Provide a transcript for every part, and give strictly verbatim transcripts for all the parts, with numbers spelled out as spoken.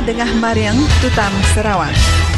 Dengah Mariang Tutam Sarawak.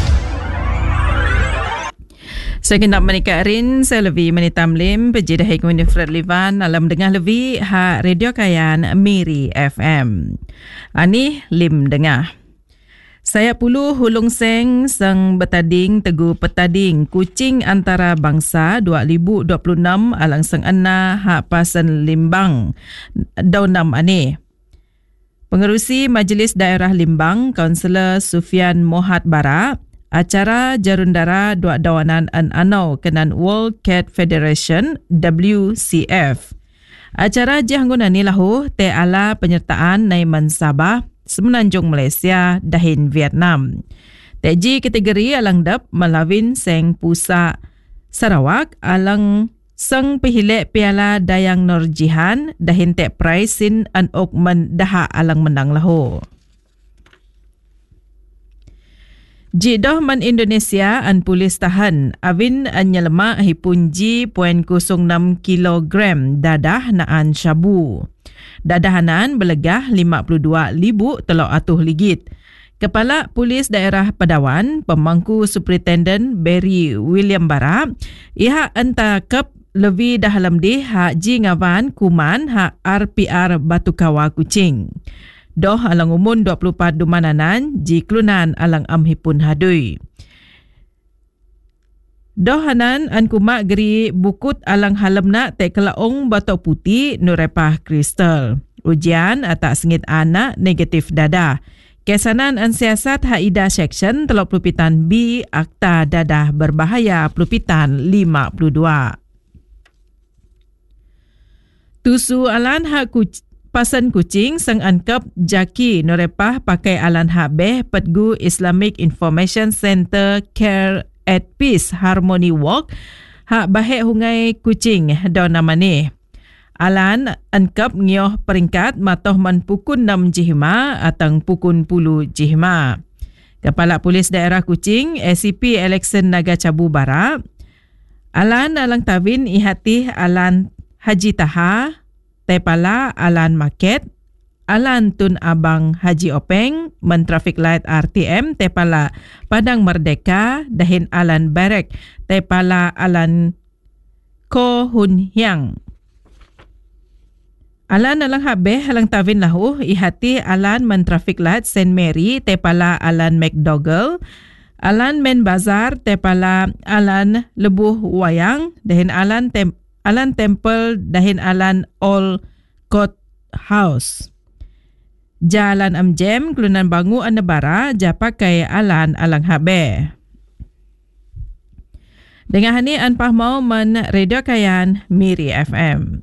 Saya kena menikah Rin, saya lebih menitam lim, peji dahi kemudian Fred Livan, alam dengah lebih ha Radio Kayan Miri F M. Ani lim dengah. Saya puluh hulung seng sang betading tegu petading kucing antara bangsa dua ribu dua puluh enam alang sang ena ha pasan limbang daunam ani. Pengerusi Majlis Daerah Limbang, Kaunselor Sufian Mohat Bara, acara Jarundara Dua Dawanan An Anau Kenan World Cat Federation W C F. Acara janggunan ni lahu te ala penyertaan Naiman Sabah Semenanjung Malaysia dahin Vietnam. Teji kategori alang dap melawin seng pusa Sarawak alang sang pihilek piala Dayang Nurjihan dahin tek praisin an okman daha alang menang lahu. Jidoh man Indonesia an polis tahan awin an nyelema hipun G point kosong enam kilogram dadah naan syabu. Dadahanan belegah lima puluh dua ribu telok atuh ligit. Kepala Polis Daerah Padawan, Pemangku Superintendent Barry William Bara, iha entakap lebih dalam di hak Ji Ngawan Kuman hak R P R Batu Kawa Kuching. Doh alang umun dua puluh empat dumananan Ji Klunan alang amhipun hadui. Doh hanan an kumak geri bukut alang halamna te kelaong batok putih nurepah kristal. Ujian atak sengit anak negatif dadah. Kesanan an siasat Haida Section telok pelupitan B Akta Dadah Berbahaya pelupitan lima puluh dua. Tusu alan hak kucing pasan kucing sang angkap jaki norepah pakai alan hak beh Petgu Islamic Information Center Care at Peace Harmony Walk hak bahek hungai kucing daun nama ni. Alan angkap ngioh peringkat matoh man pukun enam jihma atang pukun puluh jihma. Kepala Polis Daerah Kuching S C P Alexan Naga Cabu Bara alan alang tawin ihati alan Haji Taha Tepala Alan Market, Alan Tun Abang Haji Openg, Mentrafik Light R T M, Tepala Padang Merdeka, dahin Alan Barek, Tepala Alan Ko Hun Hyang. Alan alang habeh alang tawin lahu, ihati Alan Mentrafik Light Saint Mary, Tepala Alan McDougall, Alan Men Bazar, Tepala Alan Lebuh Wayang, dahin Alan Tem Alan Temple dahin Alan All Court House. Jalan Amjem Kelunan Bangu Anabara japakai Alan alang habe. Dengan hani an pahmau men Radio Kayan Miri F M.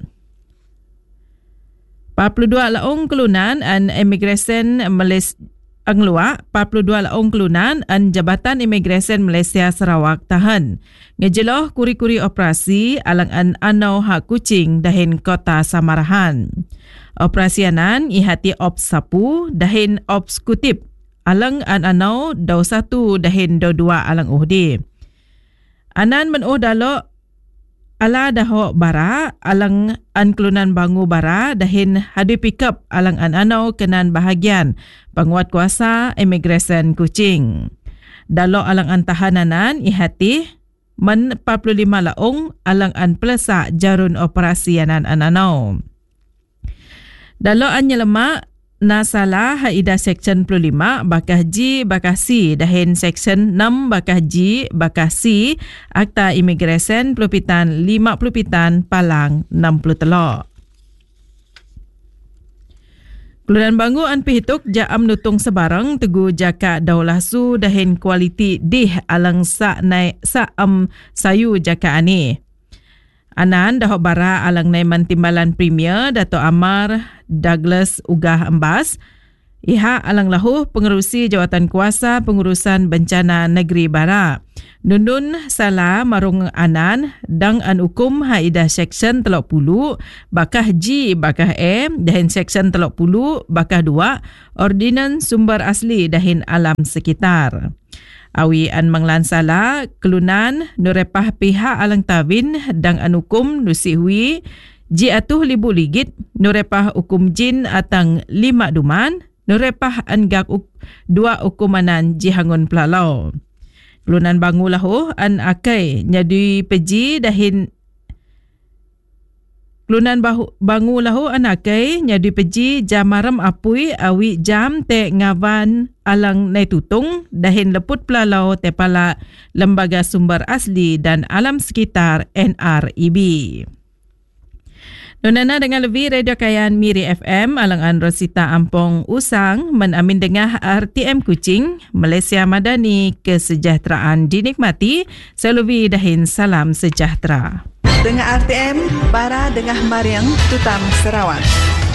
empat puluh dua laung kelunan an Immigration Malaysia Anglua, empat puluh dua laung kelunan an Jabatan Imigresen Malaysia Sarawak tahan. Ngejeloh kuri-kuri operasi alang an anau hak kucing dahin kota Samarahan. Operasianan ihati ops sapu dahin ops kutip alang an anau dau satu dahin dau dua alang uhdi. Anan menuh dalo ala daho bara alang an kelunan bangu bara dahin hadi pickup alang an anau kenan bahagian penguat kuasa imigresen kucing. Dalo alang an tahananan ihati men empat puluh lima laung alang an pelesak jarun operasianan an anau. Dalo an nyelema Nasala Haida Section enam puluh lima bakah G bakah C dahin Section enam bakah G bakah C Akta Imigresen pelupitan lima pelupitan Palang enam puluh telok. Kelunan Bangu an pihituk jaam nutung sebarang tegu jaka daulah su dahin kualiti dih alang sa nai sa am sayu jaka ani. Anan dahok bara alang Naiman Timbalan Premier Dato' Amar Douglas Ugah Embas. Iha alang lahu pengerusi Jawatan Kuasa Pengurusan Bencana Negeri Bara. Nundun salah marung anan dang an hukum Haida Section telok puluh bakah G bakah E dahin Section telok puluh bakah dua Ordinans Sumber Asli dahin alam sekitar. Awi an manglansala kelunan nurepah pihak alang tawin dang anukum nusihui ji atuh libu ligit nurepah hukum jin atang lima duman nurepah anggak uk, dua ukumanan jihangun pelalau. Kelunan bangu lahu an akai nyadi peji dahin Kelunan bahu, bangu lahu an akai nyadi peji jamaram apui awi jam te ngawan alang nai tutung dahin leput pelalau te pala Lembaga Sumber Asli dan Alam Sekitar N R E B. Nunana dengan lebih Radio Kayan Miri F M alangan Rosita Ampong Usang menamin dengah R T M Kuching Malaysia Madani kesejahteraan dinikmati selalu dahin salam sejahtera. Dengan R T M, Bara Dengah Mariang Tutam Sarawak.